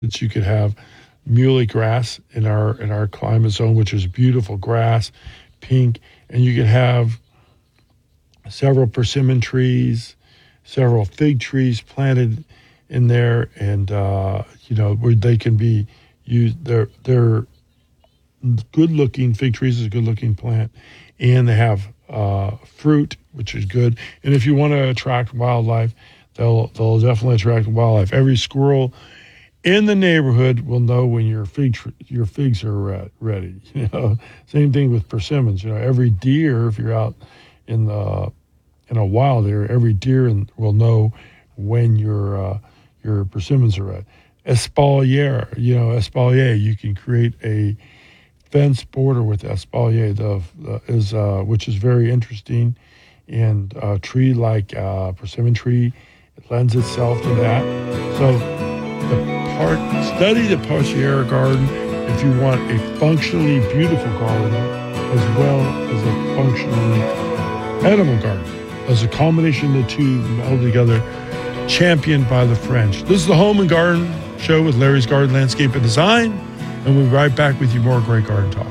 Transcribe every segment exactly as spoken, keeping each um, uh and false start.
that you could have muley grass in our in our climate zone, which is beautiful grass, pink, and you could have several persimmon trees, several fig trees planted in there, and uh, you know where they can be used. They're they're good-looking. Fig trees is a good-looking plant, and they have uh, fruit, which is good. And if you want to attract wildlife, they'll they'll definitely attract wildlife. Every squirrel in the neighborhood will know when your fig tr- your figs are re- ready. You know, same thing with persimmons. You know, every deer, if you're out in the in a wild area, every deer in, will know when your uh, your persimmons are ready. Espalier, you know, espalier, you can create a fence border with espalier, the, the is uh, which is very interesting, and a tree like uh, persimmon tree, it lends itself to that. So the part study the Parciera garden if you want a functionally beautiful garden as well as a functionally edible garden. As a combination of the two melded together, championed by the French. This is the Home and Garden Show with Larry's Garden Landscape and Design, and we'll be right back with you more great garden talk.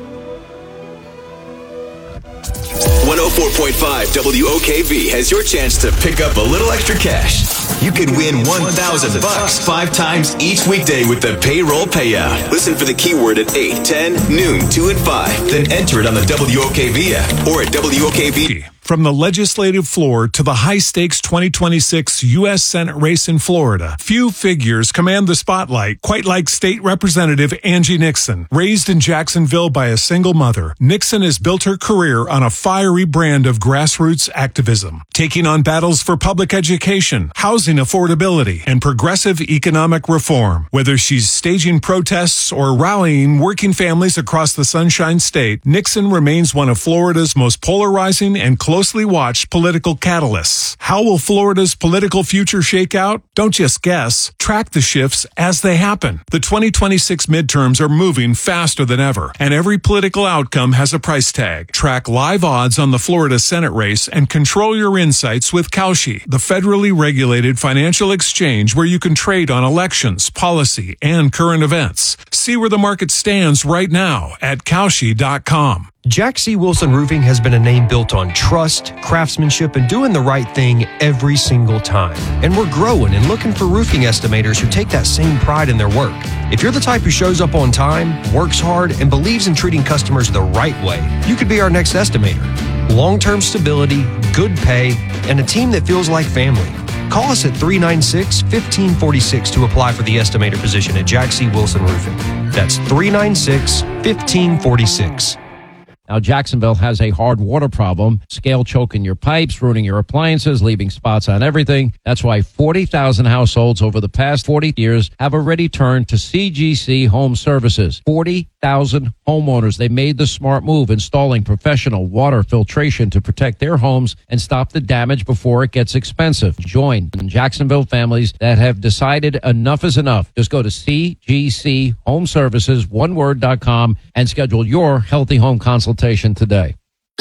one oh four point five W O K V has your chance to pick up a little extra cash. You could win one thousand bucks five times each weekday with the payroll payout. Listen for the keyword at eight, ten, noon, two, and five. Then enter it on the W O K V app or at W O K V. From the legislative floor to the high-stakes twenty twenty-six U S Senate race in Florida, few figures command the spotlight quite like State Representative Angie Nixon. Raised in Jacksonville by a single mother, Nixon has built her career on a fiery brand of grassroots activism, taking on battles for public education, housing affordability, and progressive economic reform. Whether she's staging protests or rallying working families across the Sunshine State, Nixon remains one of Florida's most polarizing and close closely watched political catalysts. How will Florida's political future shake out? Don't just guess. Track the shifts as they happen. The twenty twenty-six midterms are moving faster than ever, and every political outcome has a price tag. Track live odds on the Florida Senate race and control your insights with Kalshi, the federally regulated financial exchange where you can trade on elections, policy, and current events. See where the market stands right now at Kalshi dot com. Jack C. Wilson Roofing has been a name built on trust, craftsmanship, and doing the right thing every single time. And we're growing and looking for roofing estimators who take that same pride in their work. If you're the type who shows up on time, works hard, and believes in treating customers the right way, you could be our next estimator. Long-term stability, good pay, and a team that feels like family. Call us at three nine six, one five four six to apply for the estimator position at Jack C. Wilson Roofing. That's three nine six, one five four six. Now, Jacksonville has a hard water problem, scale choking your pipes, ruining your appliances, leaving spots on everything. That's why forty thousand households over the past forty years have already turned to C G C Home Services. forty thousand homeowners. They made the smart move, installing professional water filtration to protect their homes and stop the damage before it gets expensive. Join Jacksonville families that have decided enough is enough. Just go to C G C Home Services, one word dot com, and schedule your healthy home consultation today.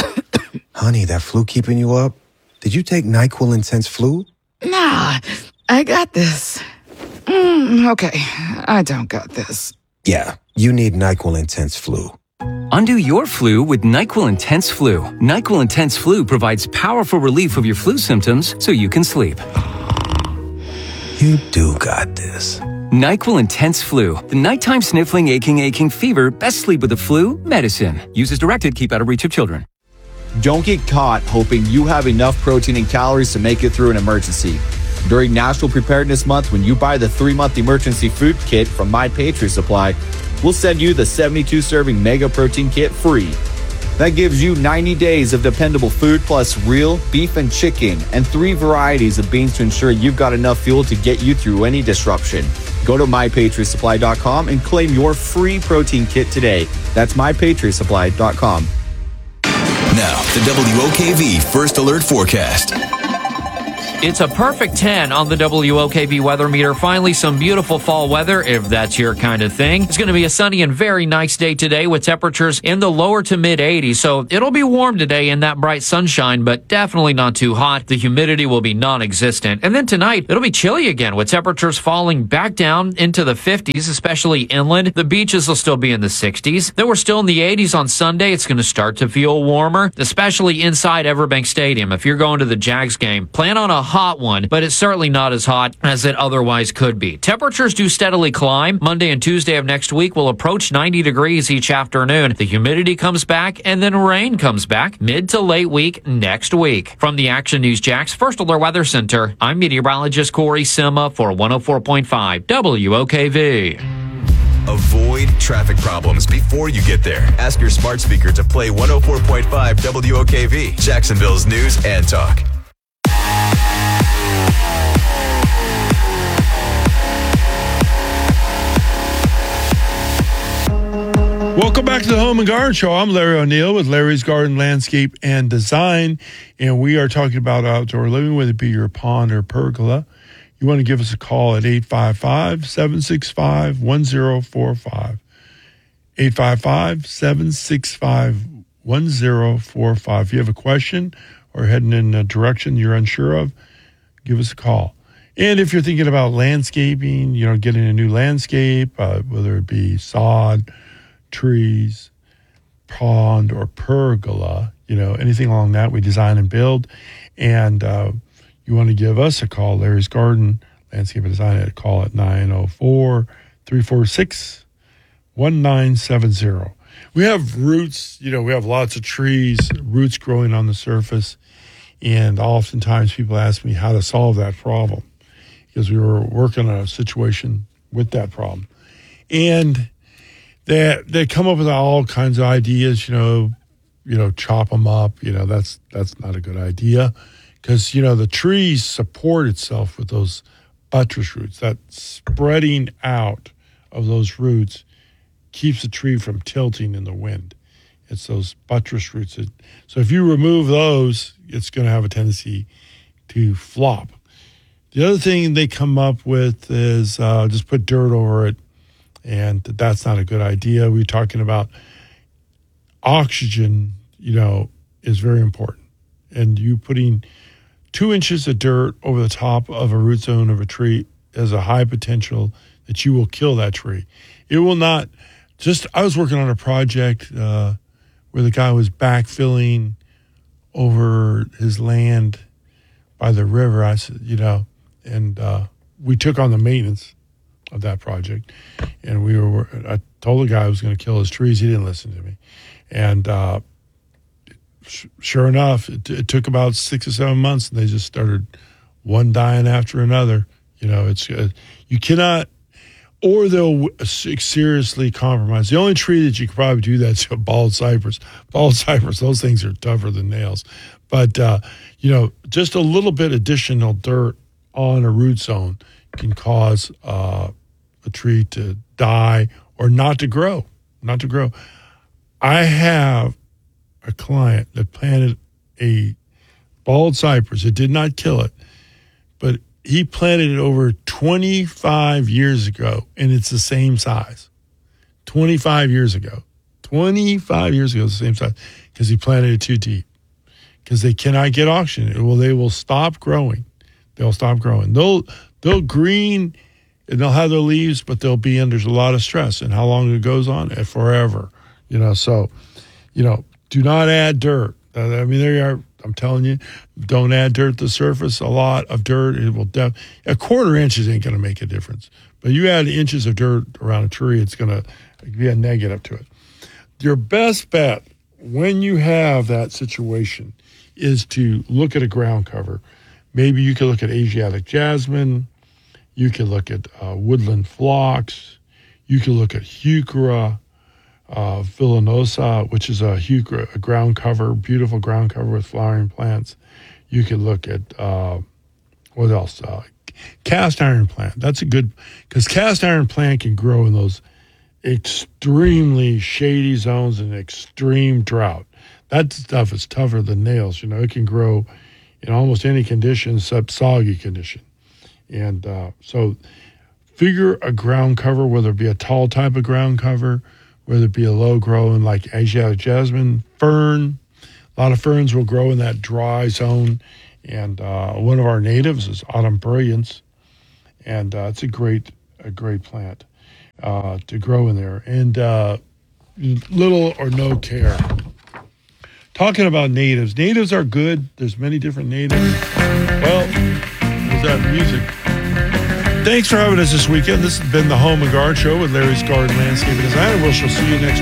Honey, that flu keeping you up? Did you take NyQuil Intense Flu? Nah, I got this. Mm, okay, I don't got this. Yeah, you need NyQuil Intense Flu. Undo your flu with NyQuil Intense Flu. NyQuil Intense Flu provides powerful relief of your flu symptoms so you can sleep. You do got this. NyQuil Intense Flu. The nighttime sniffling, aching, aching fever. Best sleep with the flu medicine. Use as directed. Keep out of reach of children. Don't get caught hoping you have enough protein and calories to make it through an emergency. During National Preparedness Month, when you buy the three-month emergency food kit from My Patriot Supply, we'll send you the seventy-two serving Mega Protein Kit free. That gives you ninety days of dependable food plus real beef and chicken and three varieties of beans to ensure you've got enough fuel to get you through any disruption. Go to my patriot supply dot com and claim your free protein kit today. That's my patriot supply dot com. Now, the W O K V First Alert Forecast. It's a perfect ten on the W O K V weather meter. Finally, some beautiful fall weather, if that's your kind of thing. It's going to be a sunny and very nice day today with temperatures in the lower to mid eighties. So it'll be warm today in that bright sunshine, but definitely not too hot. The humidity will be non-existent. And then tonight, it'll be chilly again with temperatures falling back down into the fifties, especially inland. The beaches will still be in the sixties. Then we're still in the eighties on Sunday. It's going to start to feel warmer, especially inside Everbank Stadium. If you're going to the Jags game, plan on a hot one, but it's certainly not as hot as it otherwise could be. Temperatures do steadily climb. Monday and Tuesday of next week will approach ninety degrees each afternoon. The humidity comes back, and then rain comes back mid to late week next week. From the Action News Jax First Alert Weather Center, I'm meteorologist Corey Sima for one oh four point five W O K V. Avoid traffic problems before you get there. Ask your smart speaker to play one oh four point five W O K V, Jacksonville's news and talk. Welcome back to the Home and Garden Show. I'm Larry O'Neill with Larry's Garden Landscape and Design, and we are talking about outdoor living, whether it be your pond or pergola. You want to give us a call at eight five five, seven six five, one oh four five. eight five five, seven six five, one oh four five. If you have a question or heading in a direction you're unsure of, give us a call. And if you're thinking about landscaping, you know, getting a new landscape, uh, whether it be sod, trees, pond, or pergola, you know, anything along that, we design and build. And uh, you want to give us a call, Larry's Garden Landscape and Design, at a call at nine oh four, three four six, one nine seven oh. We have roots, you know, we have lots of trees, roots growing on the surface. And oftentimes people ask me how to solve that problem, because we were working on a situation with that problem. And They they come up with all kinds of ideas, you know, you know, chop them up. You know, that's that's not a good idea, because, you know, the trees support itself with those buttress roots. That spreading out of those roots keeps the tree from tilting in the wind. It's those buttress roots. That, so if you remove those, it's going to have a tendency to flop. The other thing they come up with is uh, just put dirt over it. And that's not a good idea. We're talking about oxygen, you know, is very important. And you putting two inches of dirt over the top of a root zone of a tree has a high potential that you will kill that tree. It will not just, I was working on a project uh, where the guy was backfilling over his land by the river. I said, you know, and uh, we took on the maintenance of that project, and we were, I told the guy I was going to kill his trees. He didn't listen to me. And uh, sh- sure enough, it, it took about six or seven months, and they just started one dying after another. You know, it's, uh, you cannot, or they'll seriously compromise. The only tree that you could probably do that's a bald cypress. Bald cypress, those things are tougher than nails. But, uh, you know, just a little bit additional dirt on a root zone can cause uh, a tree to die or not to grow, not to grow. I have a client that planted a bald cypress. It did not kill it, but he planted it over twenty-five years ago, and it's the same size. twenty-five years ago. twenty-five years ago, it's the same size, because he planted it too deep, because they cannot get oxygen. Well, they will stop growing. They'll stop growing. They'll they'll green, and they'll have their leaves, but they'll be under a lot of stress. And how long it goes on? Forever. You know, so, you know, do not add dirt. Uh, I mean, there you are. I'm telling you, don't add dirt to the surface. A lot of dirt, it will def- a quarter inches ain't going to make a difference. But you add inches of dirt around a tree, it's going to be a negative to it. Your best bet when you have that situation is to look at a ground cover. Maybe you could look at Asiatic jasmine. You could look at uh, woodland phlox. You could look at heuchera uh, villanosa, which is a heuchera, a ground cover, beautiful ground cover with flowering plants. You could look at, uh, what else? Uh, cast iron plant. That's a good, because cast iron plant can grow in those extremely shady zones and extreme drought. That stuff is tougher than nails. You know, it can grow in almost any condition except soggy condition. And uh, so figure a ground cover, whether it be a tall type of ground cover, whether it be a low growing like Asiatic jasmine, fern. A lot of ferns will grow in that dry zone. And uh, one of our natives is Autumn Brilliance. And uh, it's a great, a great plant uh, to grow in there. And uh, little or no care. Talking about natives. Natives are good. There's many different natives. Well, there's that music. Thanks for having us this weekend. This has been the Home and Garden Show with Larry's Garden Landscaping Design. We shall see you next week.